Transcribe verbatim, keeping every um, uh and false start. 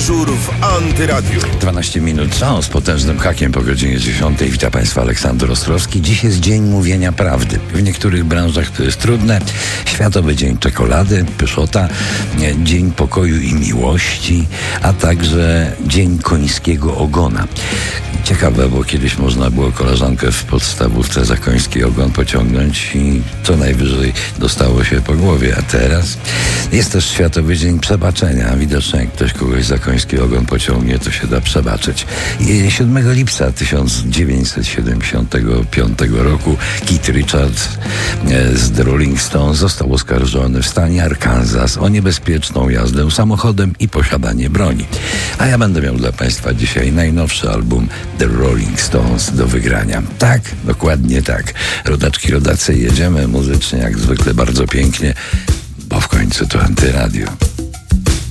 Dyżur w Antyradiu. dwanaście minut co? Z potężnym hakiem po godzinie dziesiątej. Witam Państwa, Aleksander Ostrowski. Dziś jest dzień mówienia prawdy. W niektórych branżach to jest trudne. Światowy Dzień Czekolady, Pyszota, Dzień Pokoju i Miłości, a także Dzień Końskiego Ogona. Ciekawe, bo kiedyś można było koleżankę w podstawówce za koński ogon pociągnąć i co najwyżej dostało się po głowie, a teraz jest też Światowy Dzień Przebaczenia. Widocznie jak ktoś kogoś za koński ogon pociągnie, to się da przebaczyć. siódmego lipca tysiąc dziewięćset siedemdziesiątego piątego roku Keith Richards z The Rolling Stones został oskarżony w stanie Arkansas o niebezpieczną jazdę samochodem i posiadanie broni. A ja będę miał dla Państwa dzisiaj najnowszy album The Rolling Stones do wygrania. Tak, dokładnie tak. Rodaczki, rodacy, jedziemy muzycznie jak zwykle bardzo pięknie, bo w końcu to Antyradio.